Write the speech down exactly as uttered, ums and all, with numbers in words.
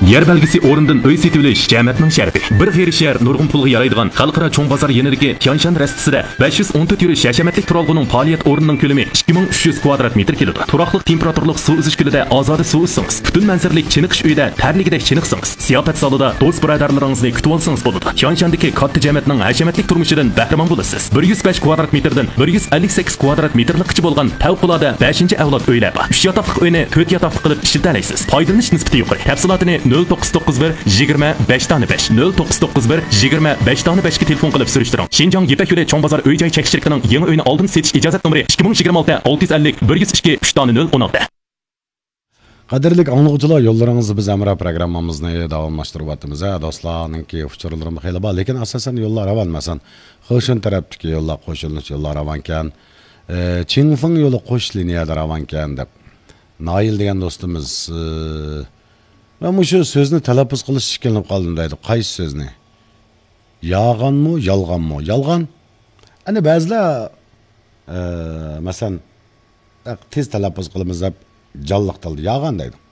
Yer belgisi o'rindan uy setib olish jamiyatning sharafi. Bir xeyri shahar nurg'un pulga yaraydigan xalqaro cho'ng bozor yanidagi Tianshan rastasida besh yuz o'n to'rt yurish hashamatlik turalg'uning faoliyat o'rnining ko'lami ikki ming uch yuz kvadrat metr keladi. Turaqliq temperaturli suv uzish ko'lida ozoda suv uzsangiz, butun manzaralik chiniqish uyida tarligidek chiniqsangiz, siyofat zalida do'st birodarlaringizni kutib olsangiz bo'ladi. Tianshandagi katta jamiyatning hashamatlik turmushidan bahramand bo'lasiz. bir yuz besh kvadrat metrdan bir yuz ellik sakkiz kvadrat metrlikcha bo'lgan favqulodda beshinchi avlod uylar bor. uch yotoqli uyni to'rt yotoqli qilib ishlatalaysiz. Foydalanish nisbati yuqori. Tafsilotini nol to'qqiz to'qqiz bir yigirma besh besh nol to'qqiz to'qqiz bir yigirma besh besh ga telefon qilib surishtiring. Shinjong Yepak yo'li cho'ng bozor uy-joy chekish shirkatining yangi uyini oldin setish ijozat nomeri ikki ming yigirma olti olti yuz ellik bir yuz ikki uch nol o'n olti. Qadrli anglag'uchilar, yo'llaringizni biz Amra programmamizni davomlashtiryapmiz. Do'stlarninki uchurlarimiz xeyli bor, lekin asosan yo'llar avanmasan. Xo'shin tarafdagi yo'llar qo'shilinish yo'llar avankan. Qingfeng yo'li qo'sh liniyada avankan deb Nail degan do'stimiz men shu so'zni talaffuz qilish ishkilinib qoldim deydi. Qaysi so'zni? Yolg'onmi, yolg'onmi? Yolg'on. Ana ba'zilar masalan tez talaffuz qilamiz deb jalliq tildi. Yolg'on deydi.